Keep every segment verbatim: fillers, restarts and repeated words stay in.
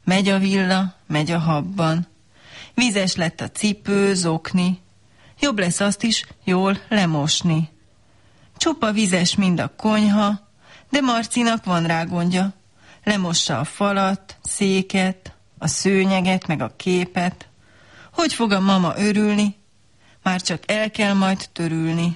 Megy a villa, megy a habban. Vízes lett a cipő, zokni. Jobb lesz azt is jól lemosni. Csupa vizes mind a konyha, de Marcinak van rá gondja. Lemossa a falat, széket, a szőnyeget, meg a képet. Hogy fog a mama örülni? Már csak el kell majd törülni.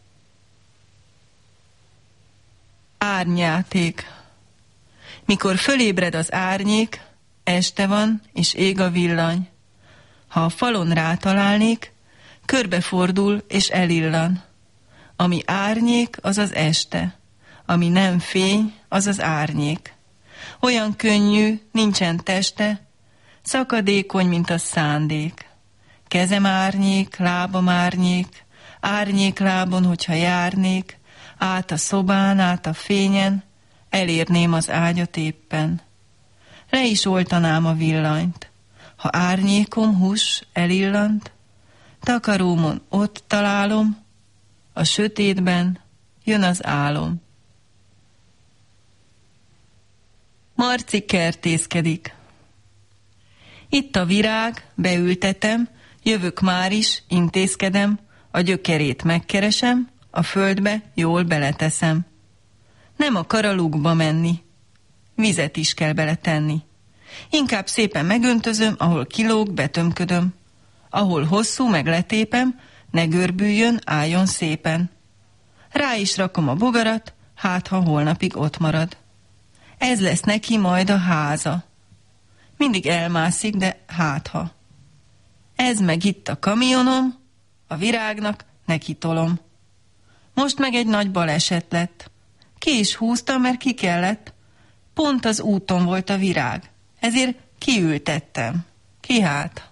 Árnyjáték. Mikor fölébred az árnyék, este van, és ég a villany. Ha a falon rátalálnék, körbefordul és elillan. Ami árnyék, az az este. Ami nem fény, az az árnyék. Olyan könnyű, nincsen teste, szakadékony, mint a szándék. Kezem árnyék, lábam árnyék, árnyék lábon, hogyha járnék, át a szobán, át a fényen, elérném az ágyat éppen. Le is oltanám a villanyt, ha árnyékom hús elillant, takarómon ott találom, a sötétben jön az álom. Marci kertészkedik. Itt a virág, beültetem, jövök már is, intézkedem, a gyökerét megkeresem, a földbe jól beleteszem. Nem akar a lukba menni, vizet is kell beletenni. Inkább szépen megöntözöm, ahol kilóg, betömködöm. Ahol hosszú, meg letépem, ne görbüljön, álljon szépen. Rá is rakom a bogarat, hát ha holnapig ott marad. Ez lesz neki majd a háza. Mindig elmászik, de hátha. Ez meg itt a kamionom, a virágnak neki tolom. Most meg egy nagy baleset lett. Ki is húztam, mert ki kellett. Pont az úton volt a virág, ezért kiültettem. Ki hát?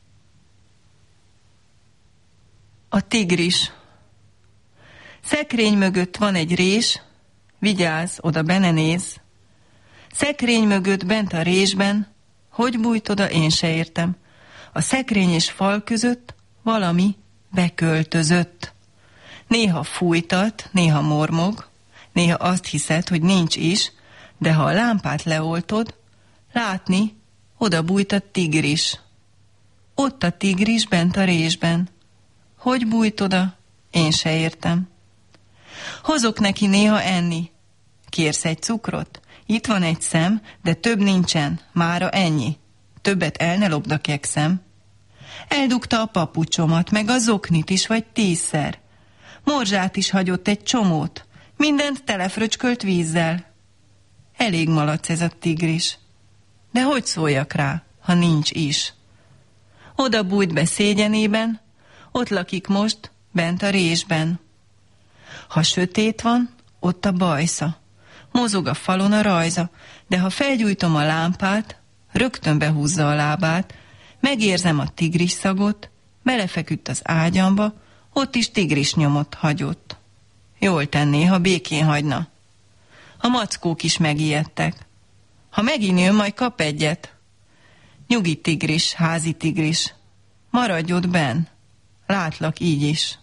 A tigris. Szekrény mögött van egy rés, vigyázz, oda be ne nézz. Szekrény mögött bent a résben, hogy bújt oda, én se értem. A szekrény és fal között valami beköltözött. Néha fújtat, néha mormog, néha azt hiszed, hogy nincs is, de ha a lámpát leoltod, látni, oda bújt a tigris. Ott a tigris bent a résben. Hogy bújt oda, én se értem. Hozok neki néha enni. Kérsz egy cukrot? Itt van egy szem, de több nincsen, mára ennyi. Többet el ne lopd a kekszem. Eldugta a papucsomat, meg a zoknit is, vagy tízszer. Morzsát is hagyott egy csomót, mindent telefröcskölt vízzel. Elég malac ez a tigris. De hogy szóljak rá, ha nincs is? Oda bújt be szégyenében, ott lakik most, bent a résben. Ha sötét van, ott a bajsza. Mozog a falon a rajza, de ha felgyújtom a lámpát, rögtön behúzza a lábát, megérzem a tigris szagot, belefeküdt az ágyamba, ott is tigris nyomot hagyott. Jól tenné, ha békén hagyna. A mackók is megijedtek. Ha megint jön, majd kap egyet. Nyugi tigris, házi tigris, maradj ott benn, látlak így is.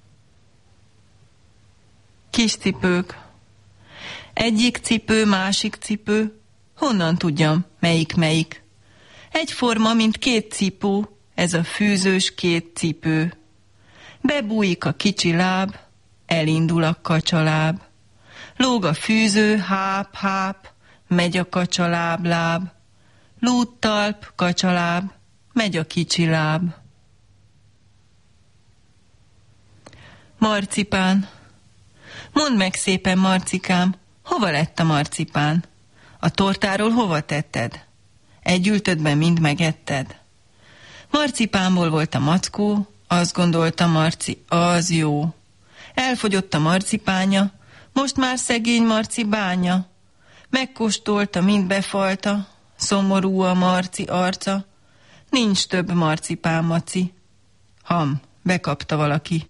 Kis cipők. Egyik cipő, másik cipő, honnan tudjam, melyik melyik? Egyforma, mint két cipő, ez a fűzős két cipő. Bebújik a kicsi láb, elindul a kacsaláb. Lóg a fűző, háp, háp, megy a kacsaláb, láb. Lúttalp, kacsaláb, megy a kicsi láb. Marcipán. Mondd meg szépen, Marcikám, hova lett a marcipán? A tortáról hova tetted? Egy ültödben mind megetted? Marcipánból volt a mackó, azt gondolta Marci, az jó. Elfogyott a marcipánja, most már szegény Marci bánya. Megkóstolta, mind befalta, szomorú a Marci arca. Nincs több marcipán, Maci. Ham, bekapta valaki.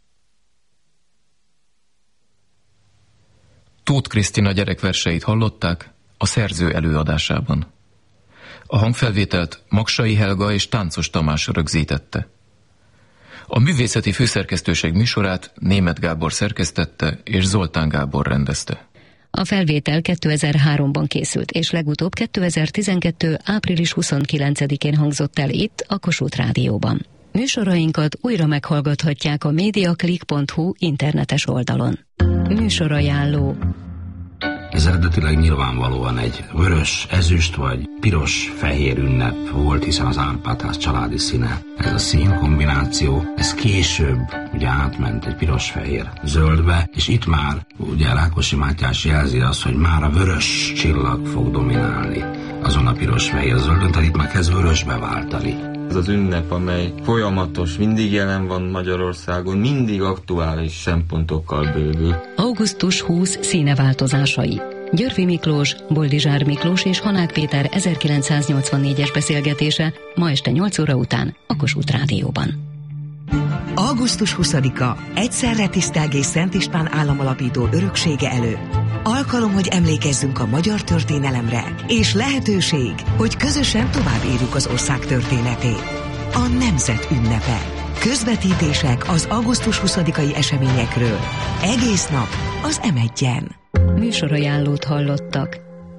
Tóth Krisztina gyerekverseit hallották a szerző előadásában. A hangfelvételt Maksai Helga és Táncos Tamás rögzítette. A művészeti főszerkesztőség műsorát Németh Gábor szerkesztette és Zoltán Gábor rendezte. A felvétel kétezer-háromban készült, és legutóbb kétezer-tizenkettő. április huszonkilencedikén hangzott el itt, a Kossuth Rádióban. Műsorainkat újra meghallgathatják a mediaclick pont hu internetes oldalon. Műsorajánló. Ez eredetileg nyilvánvalóan egy vörös, ezüst vagy piros-fehér ünnep volt, hiszen az Árpád-ház családi színe. Ez a színkombináció, ez később ugye átment egy piros-fehér zöldbe, és itt már ugye Rákosi Mátyás jelzi azt, hogy már a vörös csillag fog dominálni azon a piros-fehér zöldön, tehát itt már kezd vörösbe váltani. Ez az ünnep, amely folyamatos, mindig jelen van Magyarországon, mindig aktuális szempontokkal bővül. augusztus huszadika színeváltozásai. Györfi Miklós, Boldizsár Miklós és Hanák Péter ezerkilencszáznyolcvannégyes beszélgetése ma este nyolc óra után a Kossuth Rádióban. augusztus huszadika egyszerre tisztelgés Szent István államalapító öröksége előtt. Alkalom, hogy emlékezzünk a magyar történelemre, és lehetőség, hogy közösen tovább írjuk az ország történetét. A nemzet ünnepe. Közvetítések az augusztus huszadikai eseményekről. Egész nap az em egyen. Műsorajánlót hallottak.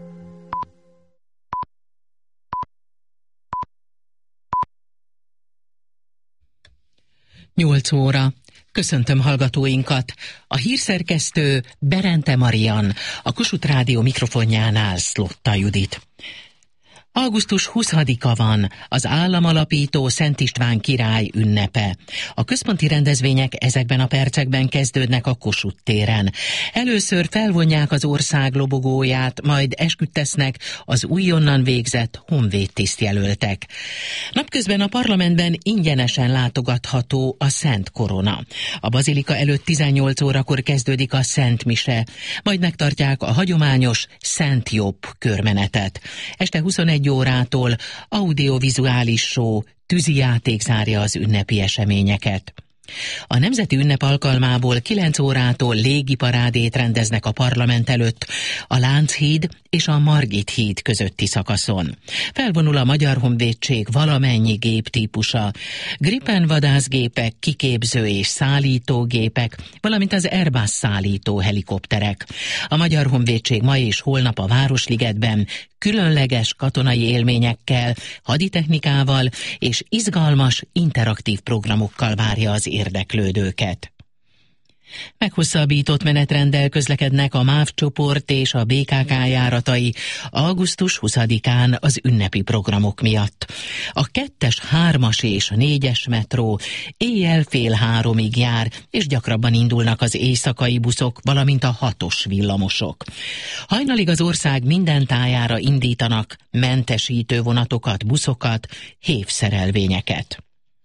nyolc óra. Köszöntöm hallgatóinkat. A hírszerkesztő Berente Marian, a Kossuth Rádió mikrofonjánál Szlotta Judit. augusztus huszadika van, az államalapító Szent István király ünnepe. A központi rendezvények ezekben a percekben kezdődnek a Kossuth téren. Először felvonják az ország lobogóját, majd esküdtesznek az újonnan végzett honvéd tisztjelöltek. Napközben a parlamentben ingyenesen látogatható a Szent Korona. A bazilika előtt tizennyolc órakor kezdődik a Szent Mise, majd megtartják a hagyományos Szent Jobb körmenetet. Este huszonegy órától audiovizuális show, tűzijáték zárja az ünnepi eseményeket. A nemzeti ünnep alkalmából kilenc órától légiparádét rendeznek a parlament előtt a Lánchíd és a Margit híd közötti szakaszon. Felvonul a Magyar Honvédség valamennyi géptípusa, Gripen vadászgépek, kiképző és szállítógépek, valamint az Airbus szállító helikopterek. A Magyar Honvédség ma és holnap a Városligetben különleges katonai élményekkel, haditechnikával és izgalmas, interaktív programokkal várja az érdeklődőket. Meghosszabbított menetrenddel közlekednek a MÁV csoport és a bé ká ká járatai augusztus huszadikán az ünnepi programok miatt. A kettes, hármas és négyes metró éjjel fél háromig jár, és gyakrabban indulnak az éjszakai buszok, valamint a hatos villamosok. Hajnalig az ország minden tájára indítanak mentesítő vonatokat, buszokat, hévszerelvényeket.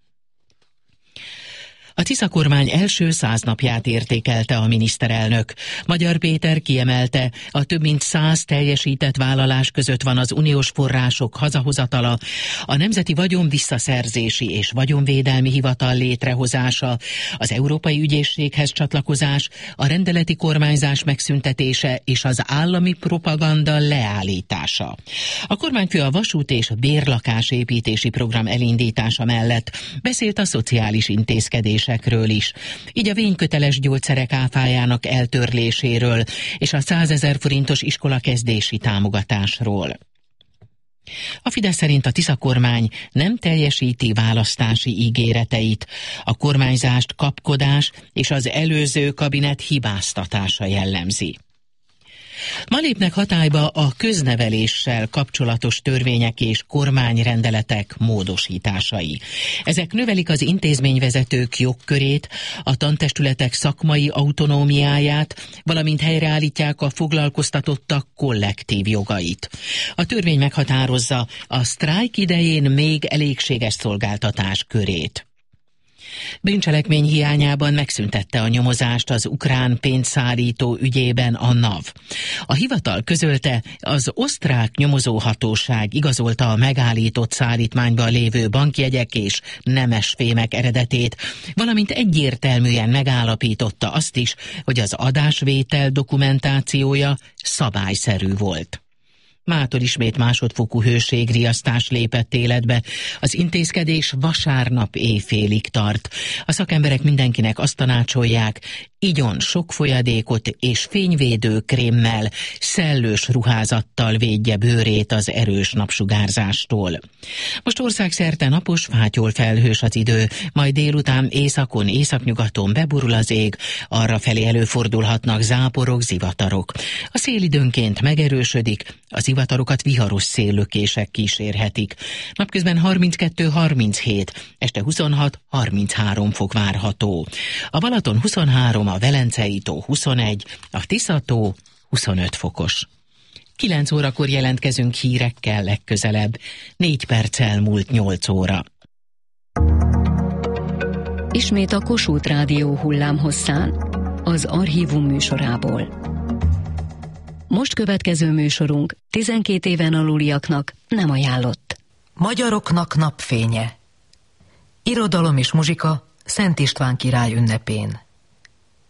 A Tisza kormány első száz napját értékelte a miniszterelnök. Magyar Péter kiemelte, a több mint száz teljesített vállalás között van az uniós források hazahozatala, a Nemzeti Vagyon Visszaszerzési és Vagyonvédelmi Hivatal létrehozása, az Európai Ügyészséghez csatlakozás, a rendeleti kormányzás megszüntetése és az állami propaganda leállítása. A kormányfő a vasút és bérlakásépítési program elindítása mellett beszélt a szociális intézkedés is. Így a vényköteles gyógyszerek áfájának eltörléséről és a százezer forintos iskolakezdési támogatásról. A Fidesz szerint a Tisza kormány nem teljesíti választási ígéreteit. A kormányzást kapkodás és az előző kabinet hibáztatása jellemzi. Ma lépnek hatályba a közneveléssel kapcsolatos törvények és kormányrendeletek módosításai. Ezek növelik az intézményvezetők jogkörét, a tantestületek szakmai autonómiáját, valamint helyreállítják a foglalkoztatottak kollektív jogait. A törvény meghatározza a sztrájk idején még elégséges szolgáltatás körét. Bűncselekmény hiányában megszüntette a nyomozást az ukrán pénzszállító ügyében a NAV. A hivatal közölte, az osztrák nyomozóhatóság igazolta a megállított szállítmányban lévő bankjegyek és nemesfémek eredetét, valamint egyértelműen megállapította azt is, hogy az adásvétel dokumentációja szabályszerű volt. Mától ismét másodfokú hőségriasztás lépett életbe. Az intézkedés vasárnap éjfélig tart. A szakemberek mindenkinek azt tanácsolják, igyon sok folyadékot és fényvédő krémmel, szellős ruházattal védje bőrét az erős napsugárzástól. Most országszerte napos, fátyol felhős az idő, majd délután északon, északnyugaton beburul az ég, arrafelé előfordulhatnak záporok, zivatarok. A szél időnként megerősödik, a zivatarokat viharos széllökések kísérhetik. Napközben harminckettő harminchét, este huszonhat harminchárom fok várható. A Balaton huszonhárom, a Velencei tó huszonegy, a Tisza-tó huszonöt fokos. kilenc órakor jelentkezünk hírekkel legközelebb, négy perccel múlt nyolc óra. Ismét a Kossuth Rádió hullámhosszán, az Archívum műsorából. Most következő műsorunk tizenkét éven aluliaknak nem ajánlott. Magyaroknak napfénye. Irodalom és muzsika Szent István király ünnepén.